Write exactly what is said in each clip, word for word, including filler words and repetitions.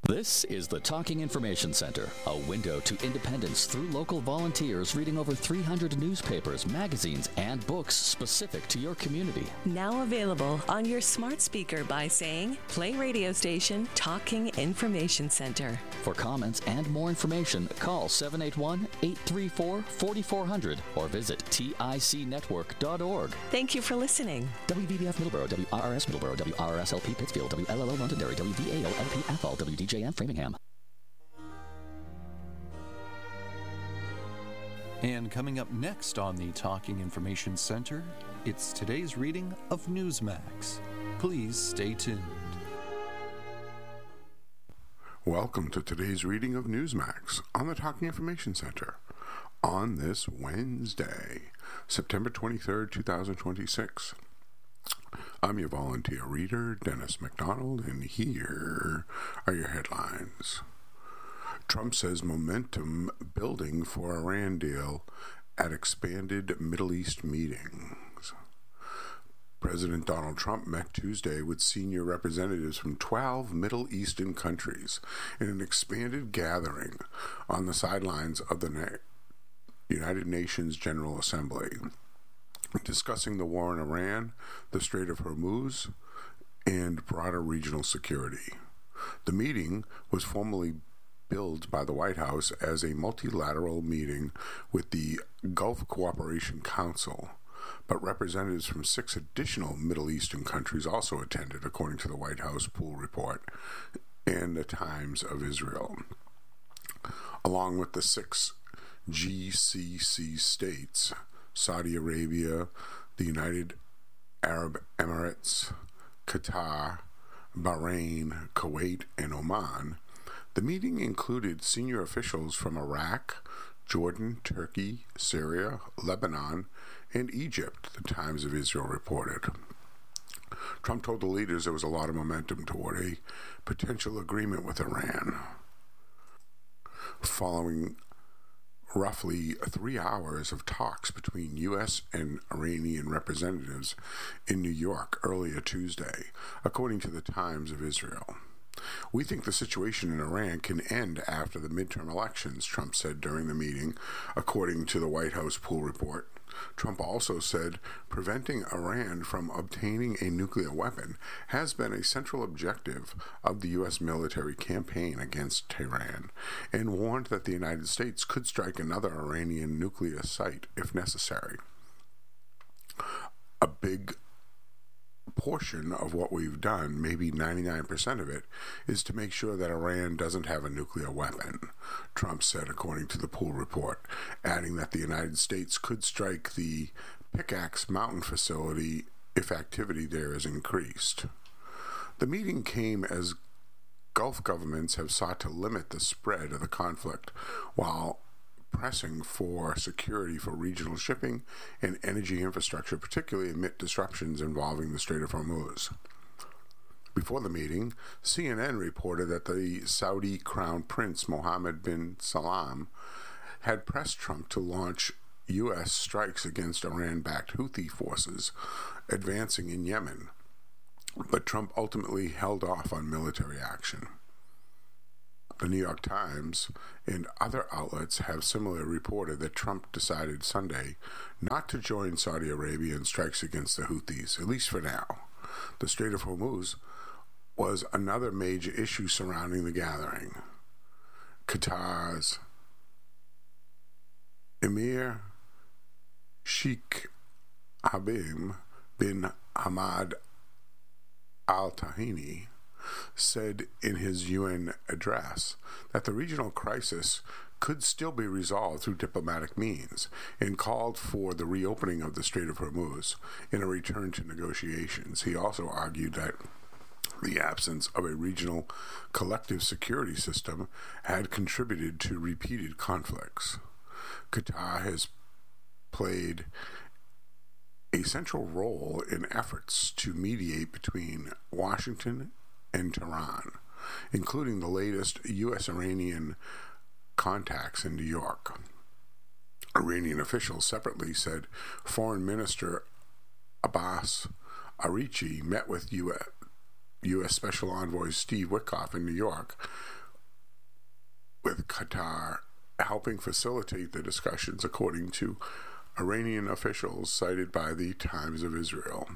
This is the Talking Information Center, a window to independence through local volunteers reading over three hundred newspapers, magazines, and books specific to your community. Now available on your smart speaker by saying, play radio station Talking Information Center. For comments and more information, call seven eight one, eight three four, four four zero zero or visit tic network dot org. Thank you for listening. W V B F Middleborough, W R R S Middleborough, W R R S L P Pittsfield, W L L O Londonderry, W V A O L P Athol, W D J M Framingham. And coming up next on the Talking Information Center, it's today's reading of Newsmax. Please stay tuned. Welcome to today's reading of Newsmax on the Talking Information Center on this Wednesday, September twenty-third, twenty twenty-six. I'm your volunteer reader, Dennis McDonald, and here are your headlines. Trump says momentum building for Iran deal at expanded Middle East meetings. President Donald Trump met Tuesday with senior representatives from twelve Middle Eastern countries in an expanded gathering on the sidelines of the United Nations General Assembly, discussing the war in Iran, the Strait of Hormuz, and broader regional security. The meeting was formally billed by the White House as a multilateral meeting with the Gulf Cooperation Council, but representatives from six additional Middle Eastern countries also attended, according to the White House Pool Report and the Times of Israel. Along with the six G C C states, Saudi Arabia, the United Arab Emirates, Qatar, Bahrain, Kuwait, and Oman, the meeting included senior officials from Iraq, Jordan, Turkey, Syria, Lebanon, and Egypt, the Times of Israel reported. Trump told the leaders there was a lot of momentum toward a potential agreement with Iran. Following roughly three hours of talks between U S and Iranian representatives in New York earlier Tuesday, according to the Times of Israel. We think the situation in Iran can end after the midterm elections, Trump said during the meeting, according to the White House Pool Report. Trump also said preventing Iran from obtaining a nuclear weapon has been a central objective of the U S military campaign against Tehran, and warned that the United States could strike another Iranian nuclear site if necessary. A big portion of what we've done, maybe ninety-nine percent of it, is to make sure that Iran doesn't have a nuclear weapon, Trump said, according to the Pool Report, adding that the United States could strike the Pickaxe Mountain facility if activity there is increased. The meeting came as Gulf governments have sought to limit the spread of the conflict while pressing for security for regional shipping and energy infrastructure, particularly amid disruptions involving the Strait of Hormuz. Before the meeting, C N N reported that the Saudi Crown Prince Mohammed bin Salman had pressed Trump to launch U S strikes against Iran-backed Houthi forces advancing in Yemen, but Trump ultimately held off on military action. The New York Times and other outlets have similarly reported that Trump decided Sunday not to join Saudi Arabia in strikes against the Houthis, at least for now. The Strait of Hormuz was another major issue surrounding the gathering. Qatar's Emir Sheikh Habib bin Hamad Al Thani said in his U N address that the regional crisis could still be resolved through diplomatic means, and called for the reopening of the Strait of Hormuz in a return to negotiations. He also argued that the absence of a regional collective security system had contributed to repeated conflicts. Qatar has played a central role in efforts to mediate between Washington and Tehran, including the latest U S Iranian contacts in New York. Iranian officials separately said Foreign Minister Abbas Araghchi met with U S U S Special Envoy Steve Witkoff in New York, with Qatar helping facilitate the discussions, according to Iranian officials cited by the Times of Israel.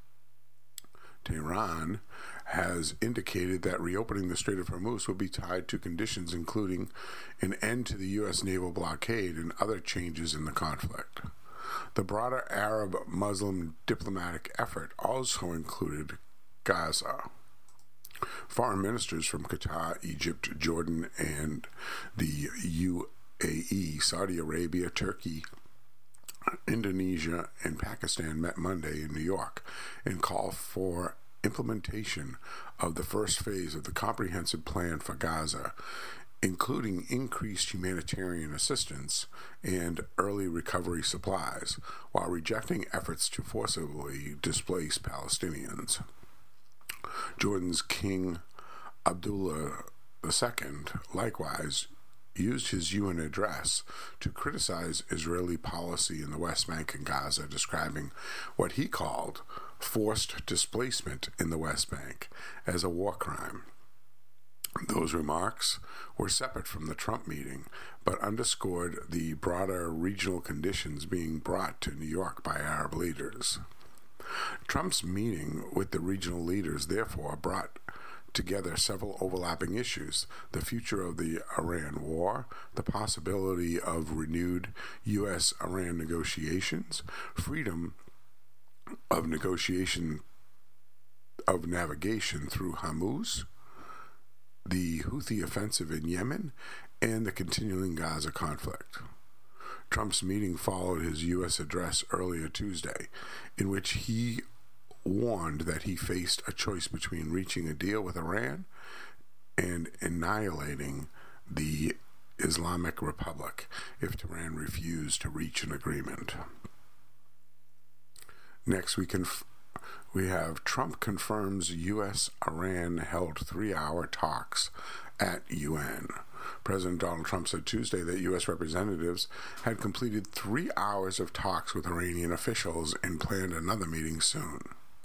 Tehran has indicated that reopening the Strait of Hormuz will be tied to conditions including an end to the U S naval blockade and other changes in the conflict. The broader Arab-Muslim diplomatic effort also included Gaza. Foreign ministers from Qatar, Egypt, Jordan, and the U A E, Saudi Arabia, Turkey, Indonesia, and Pakistan met Monday in New York and called for implementation of the first phase of the comprehensive plan for Gaza, including increased humanitarian assistance and early recovery supplies, while rejecting efforts to forcibly displace Palestinians. Jordan's King Abdullah the Second likewise used his U N address to criticize Israeli policy in the West Bank and Gaza, describing what he called forced displacement in the West Bank as a war crime. Those remarks were separate from the Trump meeting, but underscored the broader regional conditions being brought to New York by Arab leaders. Trump's meeting with the regional leaders therefore brought together several overlapping issues: the future of the Iran war, the possibility of renewed U S Iran negotiations, freedom of negotiation of navigation through Hormuz, the Houthi offensive in Yemen, and the continuing Gaza conflict. Trump's meeting followed his U S address earlier Tuesday, in which he warned that he faced a choice between reaching a deal with Iran and annihilating the Islamic Republic if Tehran refused to reach an agreement. Next, we conf- we have Trump confirms U S Iran held three-hour talks at U N. President Donald Trump said Tuesday that U S representatives had completed three hours of talks with Iranian officials and planned another meeting soon.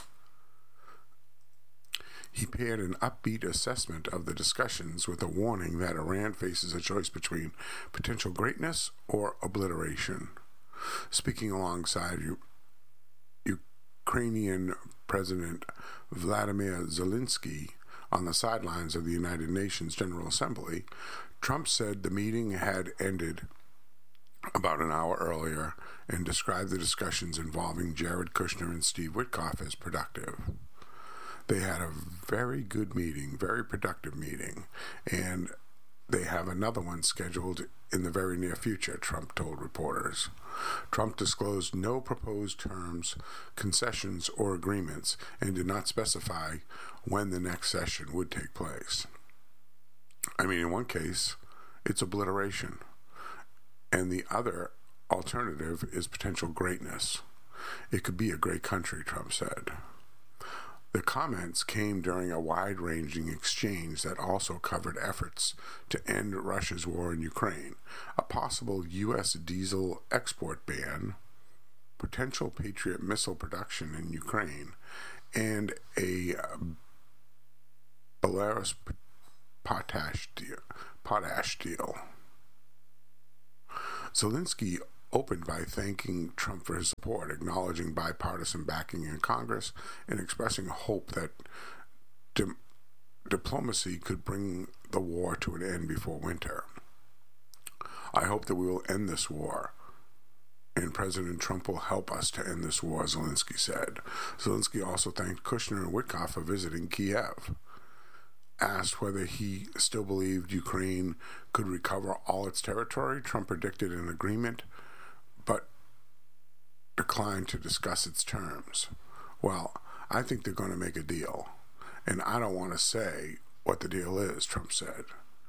He paired an upbeat assessment of the discussions with a warning that Iran faces a choice between potential greatness or obliteration. Speaking alongside U- Ukrainian President Vladimir Zelensky on the sidelines of the United Nations General Assembly, Trump said the meeting had ended about an hour earlier and described the discussions involving Jared Kushner and Steve Witkoff as productive. They had a very good meeting, very productive meeting, and they have another one scheduled in the very near future, Trump told reporters. Trump disclosed no proposed terms, concessions, or agreements, and did not specify when the next session would take place. I mean, in one case, it's obliteration, and the other alternative is potential greatness. It could be a great country, Trump said. The comments came during a wide-ranging exchange that also covered efforts to end Russia's war in Ukraine, a possible U S diesel export ban, potential Patriot missile production in Ukraine, and a Belarus potash deal. Potash deal. Zelensky opened by thanking Trump for his support, acknowledging bipartisan backing in Congress, and expressing hope that di- diplomacy could bring the war to an end before winter. I hope that we will end this war, and President Trump will help us to end this war, Zelensky said. Zelensky also thanked Kushner and Witkoff for visiting Kiev. Asked whether he still believed Ukraine could recover all its territory, Trump predicted an agreement, but declined to discuss its terms. Well, I think they're going to make a deal, and I don't want to say what the deal is, Trump said.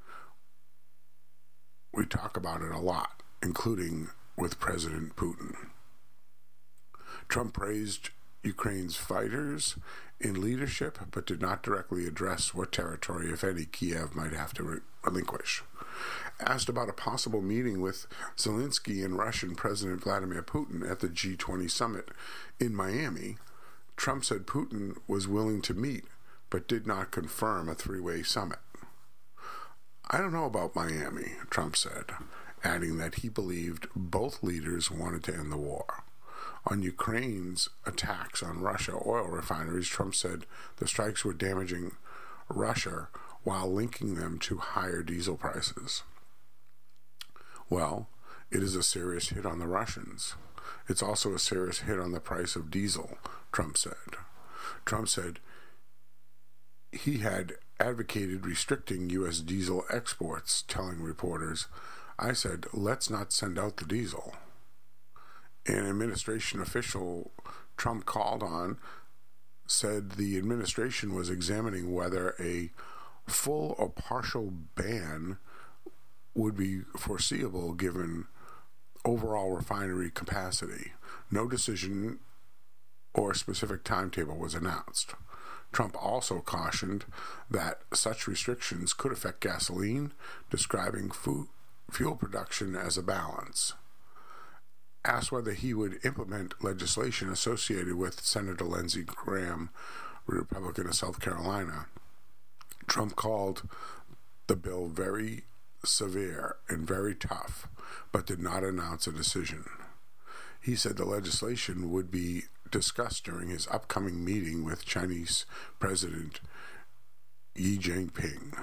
We talk about it a lot, including with President Putin. Trump praised Ukraine's fighters in leadership, but did not directly address what territory, if any, Kiev might have to re- relinquish. Asked about a possible meeting with Zelensky and Russian President Vladimir Putin at the G twenty summit in Miami, Trump said Putin was willing to meet, but did not confirm a three-way summit. I don't know about Miami, Trump said, adding that he believed both leaders wanted to end the war. On Ukraine's attacks on Russia oil refineries, Trump said the strikes were damaging Russia while linking them to higher diesel prices. Well, it is a serious hit on the Russians. It's also a serious hit on the price of diesel, Trump said. Trump said he had advocated restricting U S diesel exports, telling reporters, "I said, let's not send out the diesel." An administration official Trump called on said the administration was examining whether a full or partial ban would be foreseeable given overall refinery capacity. No decision or specific timetable was announced. Trump also cautioned that such restrictions could affect gasoline, describing food, fuel production as a balance. Asked whether he would implement legislation associated with Senator Lindsey Graham, Republican of South Carolina, Trump called the bill very severe and very tough, but did not announce a decision. He said the legislation would be discussed during his upcoming meeting with Chinese President Xi Jinping.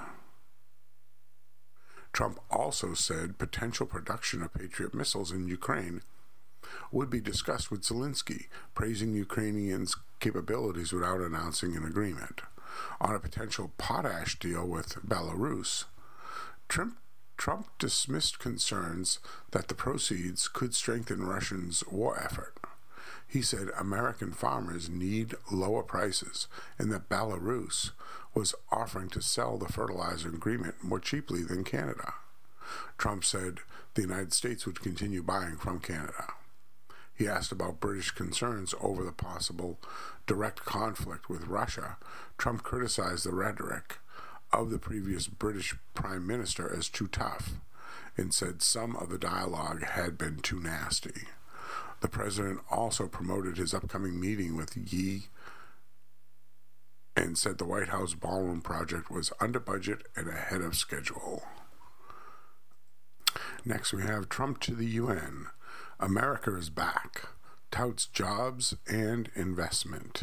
Trump also said potential production of Patriot missiles in Ukraine would be discussed with Zelensky, praising Ukrainians' capabilities without announcing an agreement. On a potential potash deal with Belarus, Trump, Trump dismissed concerns that the proceeds could strengthen Russia's war effort. He said American farmers need lower prices and that Belarus was offering to sell the fertilizer agreement more cheaply than Canada. Trump said the United States would continue buying from Canada. He asked about British concerns over the possible direct conflict with Russia. Trump criticized the rhetoric of the previous British Prime Minister as too tough and said some of the dialogue had been too nasty. The president also promoted his upcoming meeting with Xi and said the White House ballroom project was under budget and ahead of schedule. Next, we have Trump to the U N. America is back, touts jobs and investment.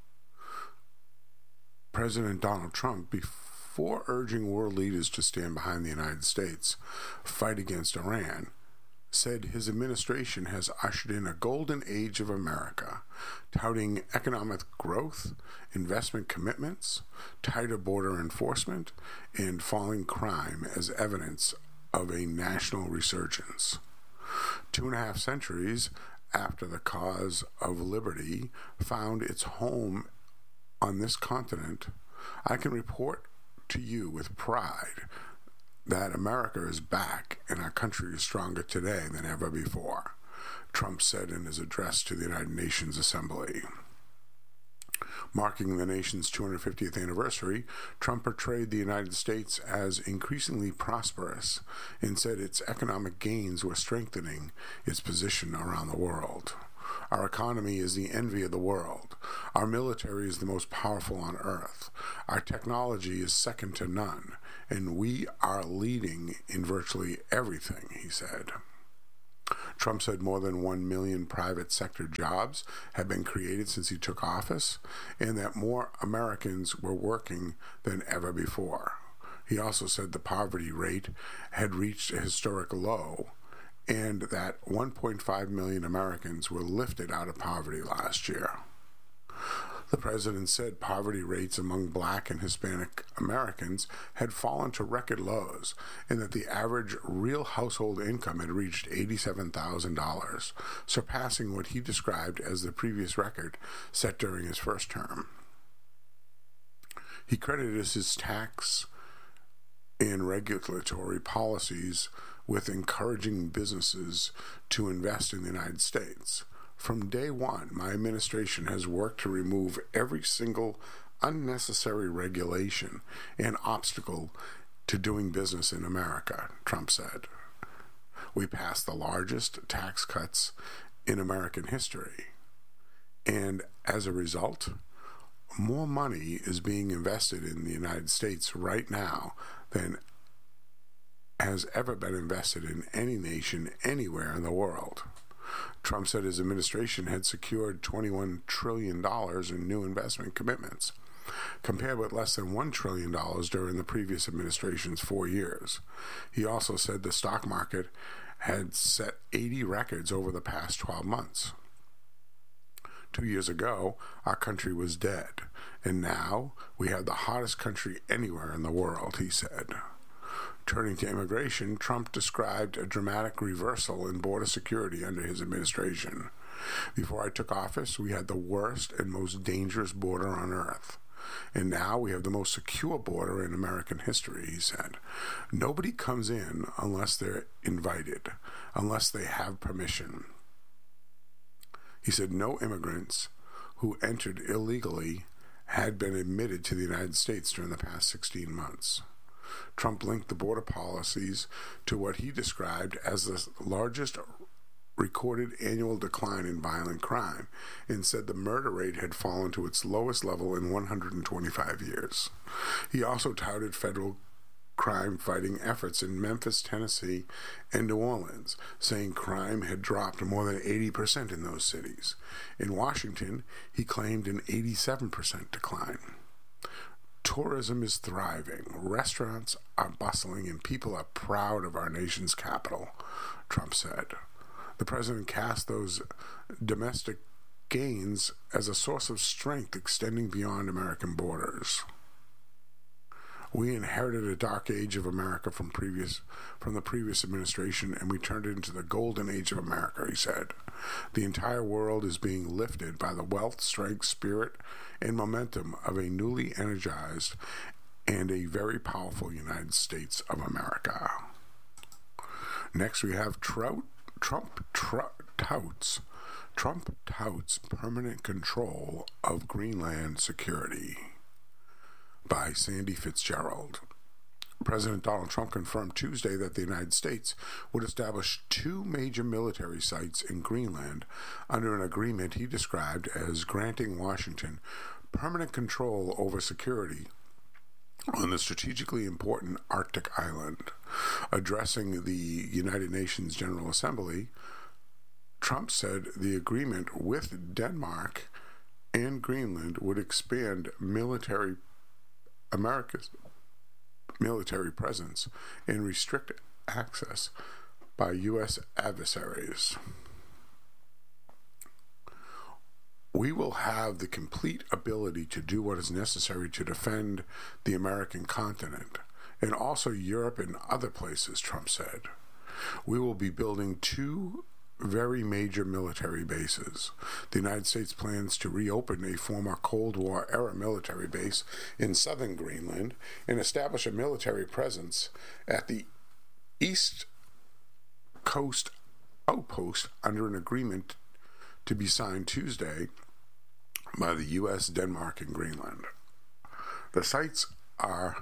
President Donald Trump, before urging world leaders to stand behind the United States' fight against Iran, said his administration has ushered in a golden age of America, touting economic growth, investment commitments, tighter border enforcement, and falling crime as evidence of a national resurgence. Two and a half centuries after the cause of liberty found its home on this continent, I can report to you with pride that America is back and our country is stronger today than ever before, Trump said in his address to the United Nations Assembly. Marking the nation's two hundred fiftieth anniversary, Trump portrayed the United States as increasingly prosperous and said its economic gains were strengthening its position around the world. Our economy is the envy of the world. Our military is the most powerful on earth. Our technology is second to none, and we are leading in virtually everything, he said. Trump said more than one million private sector jobs have been created since he took office, and that more Americans were working than ever before. He also said the poverty rate had reached a historic low, and that one point five million Americans were lifted out of poverty last year. The president said poverty rates among Black and Hispanic Americans had fallen to record lows, and that the average real household income had reached eighty-seven thousand dollars, surpassing what he described as the previous record set during his first term. He credited his tax and regulatory policies with encouraging businesses to invest in the United States. From day one, my administration has worked to remove every single unnecessary regulation and obstacle to doing business in America, Trump said. We passed the largest tax cuts in American history, and as a result, more money is being invested in the United States right now than has ever been invested in any nation anywhere in the world. Trump said his administration had secured twenty-one trillion dollars in new investment commitments, compared with less than one trillion dollars during the previous administration's four years. He also said the stock market had set eighty records over the past twelve months. Two years ago, our country was dead, and now we have the hottest country anywhere in the world, he said. Turning to immigration, Trump described a dramatic reversal in border security under his administration. Before I took office, we had the worst and most dangerous border on earth. And now we have the most secure border in American history, he said. Nobody comes in unless they're invited, unless they have permission. He said no immigrants who entered illegally had been admitted to the United States during the past sixteen months. Trump linked the border policies to what he described as the largest recorded annual decline in violent crime, and said the murder rate had fallen to its lowest level in one hundred twenty-five years. He also touted federal crime-fighting efforts in Memphis, Tennessee, and New Orleans, saying crime had dropped more than eighty percent in those cities. In Washington, he claimed an eighty-seven percent decline. Tourism is thriving, restaurants are bustling, and people are proud of our nation's capital, Trump said. The president cast those domestic gains as a source of strength extending beyond American borders. We inherited a dark age of America from previous from the previous administration, and we turned it into the golden age of America, he said. The entire world is being lifted by the wealth, strength, spirit, and momentum of a newly energized and a very powerful United States of America. Next, we have Trout, Trump tr- touts Trump touts permanent control of Greenland security, by Sandy Fitzgerald. President Donald Trump confirmed Tuesday that the United States would establish two major military sites in Greenland under an agreement he described as granting Washington permanent control over security on the strategically important Arctic island. Addressing the United Nations General Assembly, Trump said the agreement with Denmark and Greenland would expand military America's military presence and restrict access by U S adversaries. We will have the complete ability to do what is necessary to defend the American continent, and also Europe and other places, Trump said. We will be building two very major military bases. The United States plans to reopen a former Cold War-era military base in southern Greenland and establish a military presence at the East Coast outpost under an agreement to be signed Tuesday by the U S, Denmark, and Greenland. The sites are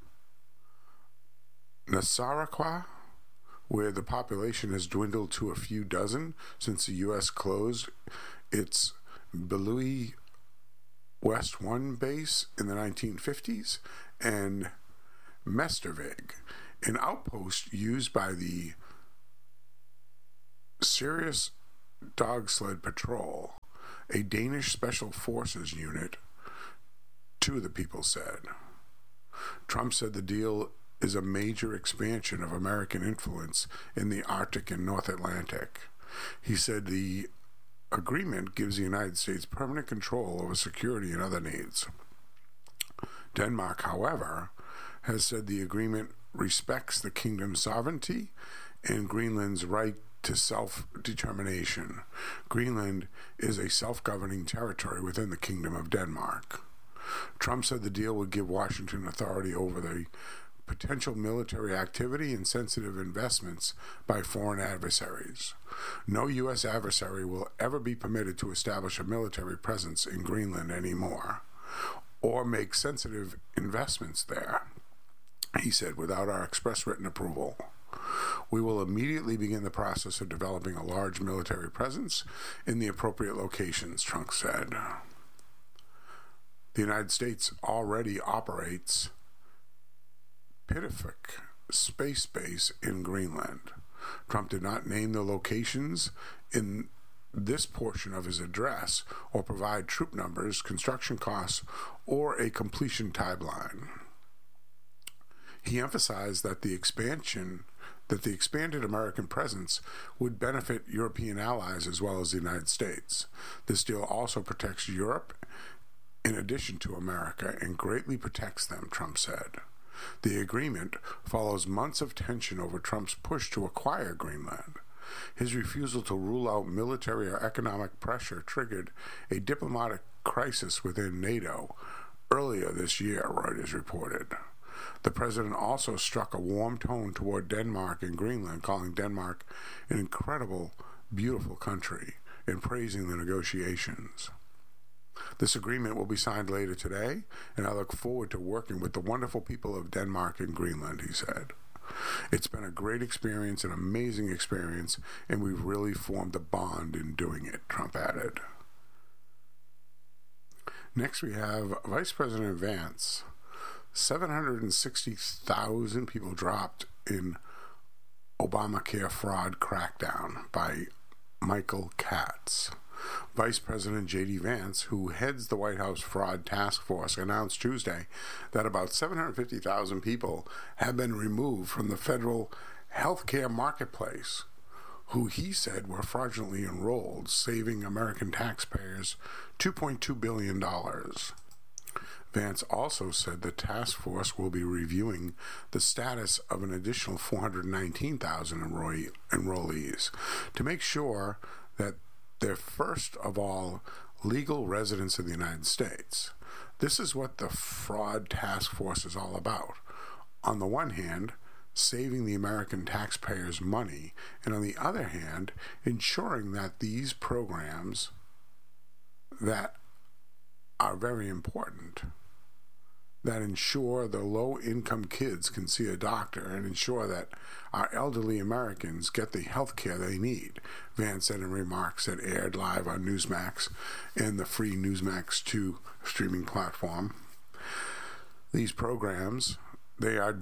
Narsaraqua, where the population has dwindled to a few dozen since the U S closed its Beluy West One base in the nineteen fifties, and Mestervig, an outpost used by the Sirius Dog Sled Patrol, a Danish special forces unit, two of the people said. Trump said the deal is a major expansion of American influence in the Arctic and North Atlantic. He said the agreement gives the United States permanent control over security and other needs. Denmark, however, has said the agreement respects the kingdom's sovereignty and Greenland's right to self-determination. Greenland is a self-governing territory within the Kingdom of Denmark. Trump said the deal would give Washington authority over the potential military activity and sensitive investments by foreign adversaries. No U S adversary will ever be permitted to establish a military presence in Greenland anymore, or make sensitive investments there, he said, without our express written approval. We will immediately begin the process of developing a large military presence in the appropriate locations, Trump said. The United States already operates Pitifik Space Base in Greenland. Trump did not name the locations in this portion of his address or provide troop numbers, construction costs, or a completion timeline. He emphasized that the expansion that the expanded American presence would benefit European allies as well as the United States. This deal also protects Europe in addition to America and greatly protects them, Trump said. The agreement follows months of tension over Trump's push to acquire Greenland. His refusal to rule out military or economic pressure triggered a diplomatic crisis within NATO earlier this year, Reuters reported. The president also struck a warm tone toward Denmark and Greenland, calling Denmark an incredible, beautiful country, and praising the negotiations. This agreement will be signed later today, and I look forward to working with the wonderful people of Denmark and Greenland, he said. It's been a great experience, an amazing experience, and we've really formed a bond in doing it, Trump added. Next we have Vice President Vance. seven hundred sixty thousand people dropped in Obamacare fraud crackdown by Michael Katz. Vice President J D Vance, who heads the White House Fraud Task Force, announced Tuesday that about seven hundred fifty thousand people have been removed from the federal health care marketplace, who he said were fraudulently enrolled, saving American taxpayers two point two billion dollars. Vance also said the task force will be reviewing the status of an additional four hundred nineteen thousand enroll- enrollees to make sure that they're first of all legal residents of the United States. This is what the fraud task force is all about. On the one hand, saving the American taxpayers money, and on the other hand, ensuring that these programs that are very important, that ensure the low-income kids can see a doctor and ensure that our elderly Americans get the health care they need, Vance said in remarks that aired live on Newsmax and the free Newsmax two streaming platform. These programs, they are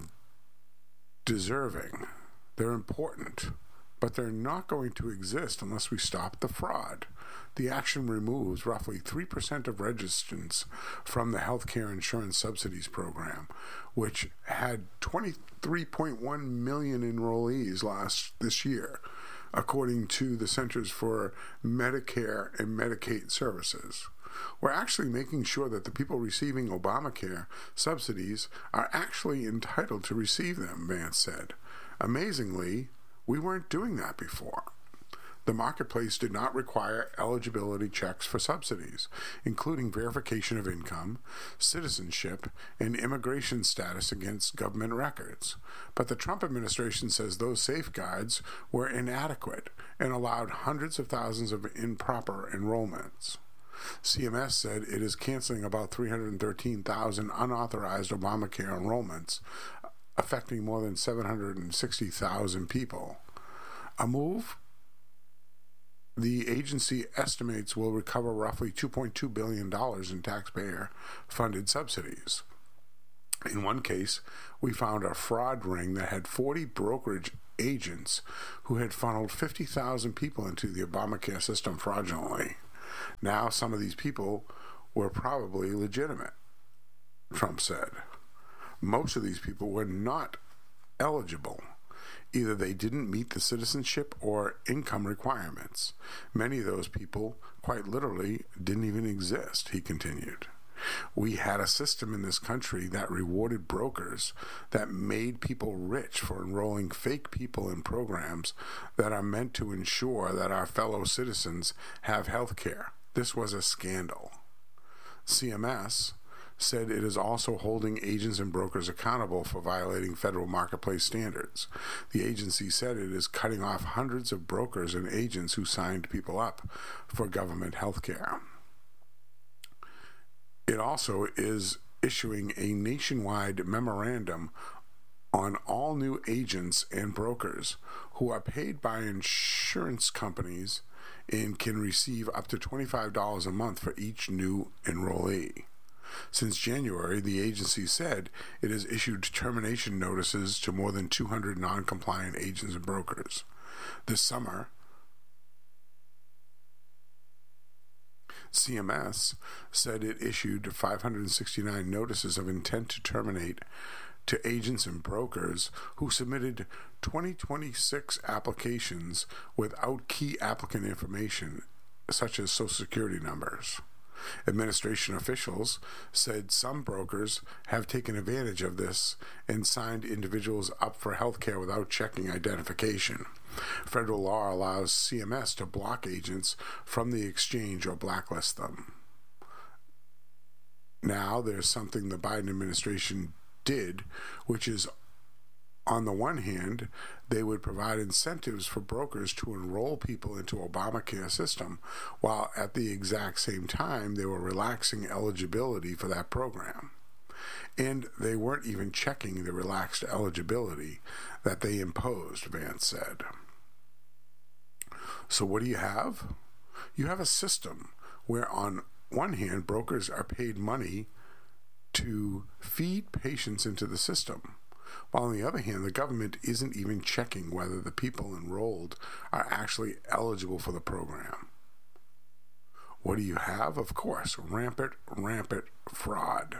deserving, they're important, but they're not going to exist unless we stop the fraud. The action removes roughly three percent of registrants from the health care insurance subsidies program, which had twenty-three point one million enrollees last this year, according to the Centers for Medicare and Medicaid Services. We're actually making sure that the people receiving Obamacare subsidies are actually entitled to receive them, Vance said. Amazingly, we weren't doing that before. The marketplace did not require eligibility checks for subsidies, including verification of income, citizenship, and immigration status against government records. But the Trump administration says those safeguards were inadequate and allowed hundreds of thousands of improper enrollments. C M S said it is canceling about three hundred thirteen thousand unauthorized Obamacare enrollments, affecting more than seven hundred sixty thousand people. A move the agency estimates will recover roughly two point two billion dollars in taxpayer-funded subsidies. In one case, we found a fraud ring that had forty brokerage agents who had funneled fifty thousand people into the Obamacare system fraudulently. Now, some of these people were probably legitimate, Trump said. Most of these people were not eligible. Either they didn't meet the citizenship or income requirements. Many of those people, quite literally, didn't even exist, he continued. We had a system in this country that rewarded brokers, that made people rich for enrolling fake people in programs that are meant to ensure that our fellow citizens have health care. This was a scandal. C M S said it is also holding agents and brokers accountable for violating federal marketplace standards. The agency said it is cutting off hundreds of brokers and agents who signed people up for government health care. It also is issuing a nationwide memorandum on all new agents and brokers who are paid by insurance companies and can receive up to twenty-five dollars a month for each new enrollee. Since January, the agency said it has issued termination notices to more than two hundred non-compliant agents and brokers. This summer, C M S said it issued five hundred sixty-nine notices of intent to terminate to agents and brokers who submitted twenty twenty-six applications without key applicant information, such as Social Security numbers. Administration officials said some brokers have taken advantage of this and signed individuals up for health care without checking identification. Federal law allows C M S to block agents from the exchange or blacklist them. Now there's something the Biden administration did, which is, on the one hand, they would provide incentives for brokers to enroll people into Obamacare system, while at the exact same time they were relaxing eligibility for that program. And they weren't even checking the relaxed eligibility that they imposed, Vance said. So what do you have? You have a system where on one hand brokers are paid money to feed patients into the system, while on the other hand the government isn't even checking whether the people enrolled are actually eligible for the program. What do you have? Of course, rampant, rampant fraud.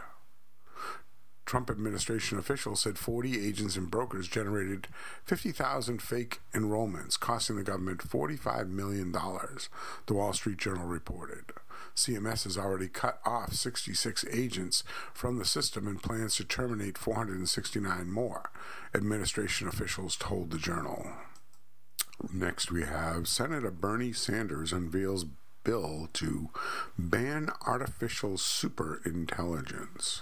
Trump administration officials said forty agents and brokers generated fifty thousand fake enrollments, costing the government forty-five million dollars, the Wall Street Journal reported. C M S has already cut off sixty-six agents from the system and plans to terminate four hundred sixty-nine more, administration officials told the Journal. Next we have Senator Bernie Sanders unveils bill to ban artificial superintelligence.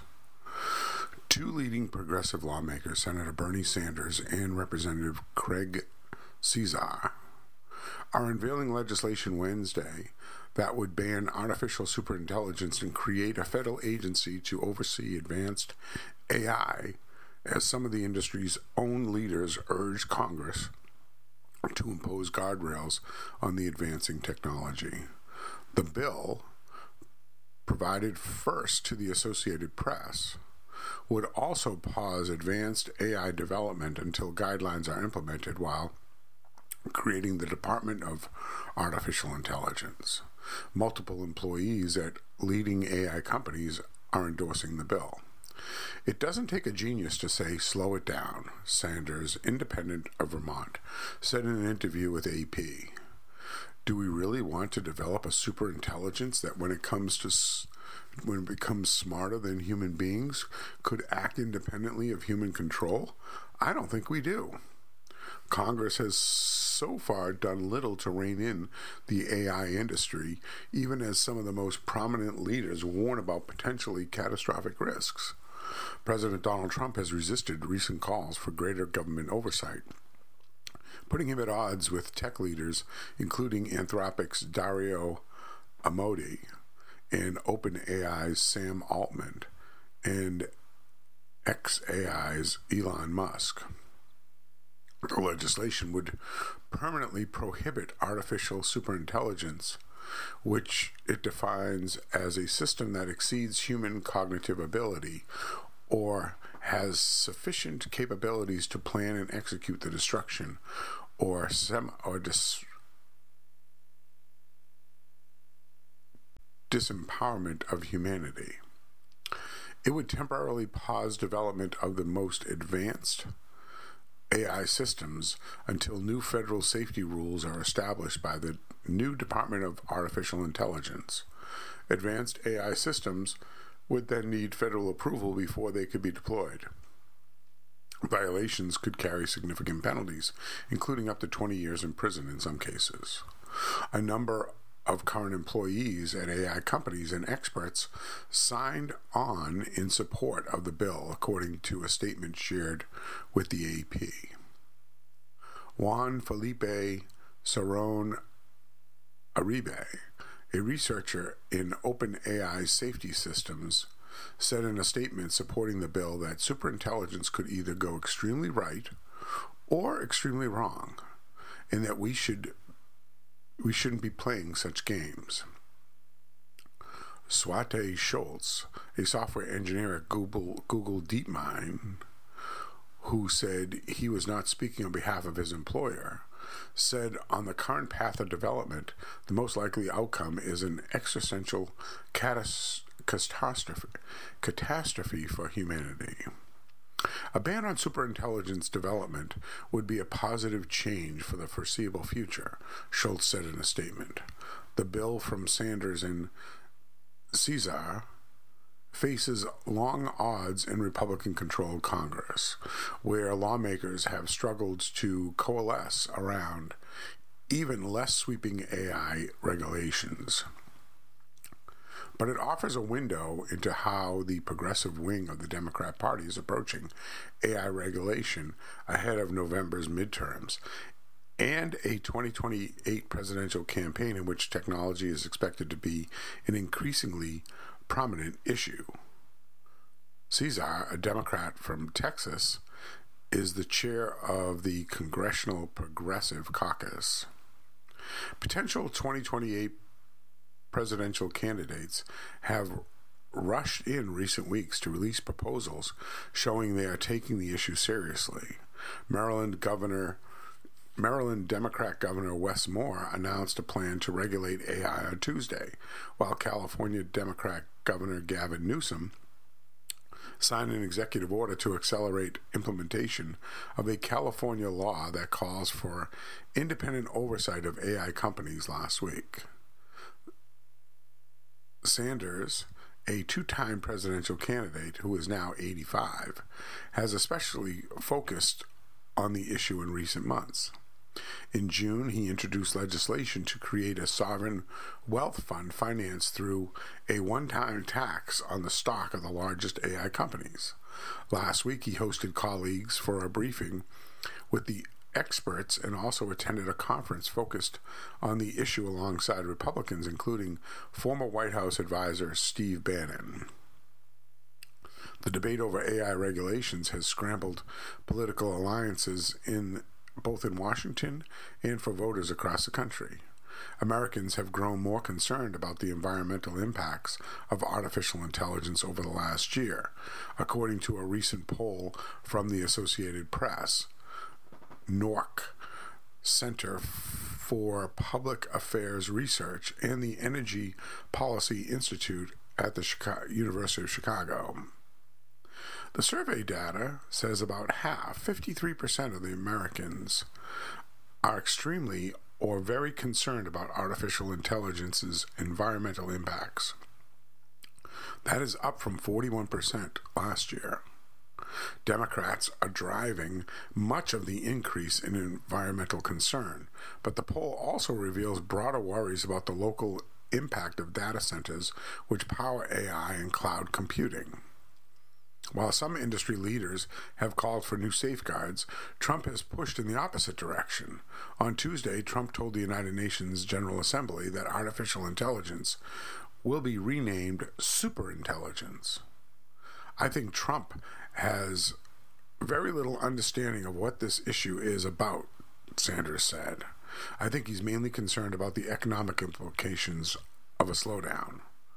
Two leading progressive lawmakers, Senator Bernie Sanders and Representative Craig Cesar, are unveiling legislation Wednesday that would ban artificial superintelligence and create a federal agency to oversee advanced A I, as some of the industry's own leaders urge Congress to impose guardrails on the advancing technology. The bill, provided first to the Associated Press, would also pause advanced A I development until guidelines are implemented, while creating the Department of Artificial Intelligence. Multiple employees at leading A I companies are endorsing the bill. It doesn't take a genius to say, slow it down, Sanders, independent of Vermont, said in an interview with A P. Do we really want to develop a superintelligence that when it comes to when it becomes smarter than human beings, could act independently of human control? I don't think we do. Congress has so far done little to rein in the A I industry, even as some of the most prominent leaders warn about potentially catastrophic risks. President Donald Trump has resisted recent calls for greater government oversight, putting him at odds with tech leaders, including Anthropic's Dario Amodei and OpenAI's Sam Altman and xAI's Elon Musk. The legislation would permanently prohibit artificial superintelligence, which it defines as a system that exceeds human cognitive ability or has sufficient capabilities to plan and execute the destruction or sem- or dis- disempowerment of humanity. It would temporarily pause development of the most advanced A I systems until new federal safety rules are established by the new Department of Artificial Intelligence. Advanced A I systems would then need federal approval before they could be deployed. Violations could carry significant penalties, including up to twenty years in prison in some cases. A number of current employees at A I companies and experts signed on in support of the bill, according to a statement shared with the A P. Juan Felipe Saron Aribe, a researcher in OpenAI safety systems, said in a statement supporting the bill that superintelligence could either go extremely right or extremely wrong, and that we should we shouldn't be playing such games. Swati Schultz, a software engineer at Google, Google DeepMind, who said he was not speaking on behalf of his employer, said on the current path of development, the most likely outcome is an existential catas- catastrophe, catastrophe for humanity. A ban on superintelligence development would be a positive change for the foreseeable future, Schultz said in a statement. The bill from Sanders and Caesar faces long odds in Republican-controlled Congress, where lawmakers have struggled to coalesce around even less sweeping A I regulations. But it offers a window into how the progressive wing of the Democrat Party is approaching A I regulation ahead of November's midterms and a twenty twenty-eight presidential campaign in which technology is expected to be an increasingly prominent issue. Caesar, a Democrat from Texas, is the chair of the Congressional Progressive Caucus. Potential twenty twenty-eight presidential candidates have rushed in recent weeks to release proposals showing they are taking the issue seriously. Maryland Governor Maryland Democrat Governor Wes Moore announced a plan to regulate A I on Tuesday, while California Democrat Governor Gavin Newsom signed an executive order to accelerate implementation of a California law that calls for independent oversight of A I companies last week. Sanders, a two-time presidential candidate who is now eighty-five, has especially focused on the issue in recent months. In June, he introduced legislation to create a sovereign wealth fund financed through a one-time tax on the stock of the largest A I companies. Last week, he hosted colleagues for a briefing with the experts and also attended a conference focused on the issue alongside Republicans, including former White House advisor Steve Bannon. The debate over A I regulations has scrambled political alliances in both in Washington and for voters across the country. Americans have grown more concerned about the environmental impacts of artificial intelligence over the last year, according to a recent poll from the Associated Press. N O R C, Center for Public Affairs Research, and the Energy Policy Institute at the Chicago, University of Chicago. The survey data says about half, fifty-three percent of the Americans, are extremely or very concerned about artificial intelligence's environmental impacts. That is up from forty-one percent last year. Democrats are driving much of the increase in environmental concern, but the poll also reveals broader worries about the local impact of data centers which power A I and cloud computing. While some industry leaders have called for new safeguards, Trump has pushed in the opposite direction. On Tuesday, Trump told the United Nations General Assembly that artificial intelligence will be renamed superintelligence. I think Trump has very little understanding of what this issue is about, Sanders said. I think he's mainly concerned about the economic implications of a slowdown.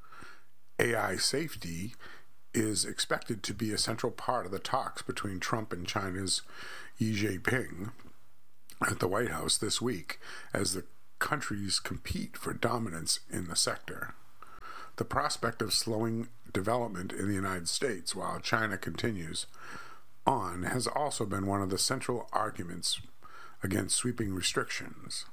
A I safety is expected to be a central part of the talks between Trump and China's Xi Jinping at the White House this week as the countries compete for dominance in the sector. The prospect of slowing development in the United States while China continues on has also been one of the central arguments against sweeping restrictions.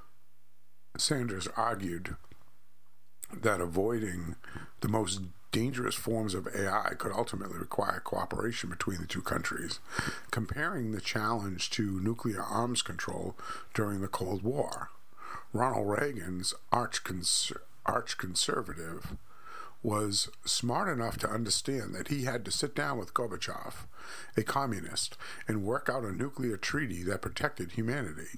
Sanders argued that avoiding the most dangerous forms of A I could ultimately require cooperation between the two countries, comparing the challenge to nuclear arms control during the Cold War. Ronald Reagan's arch-cons- arch-conservative was smart enough to understand that he had to sit down with Gorbachev, a communist, and work out a nuclear treaty that protected humanity.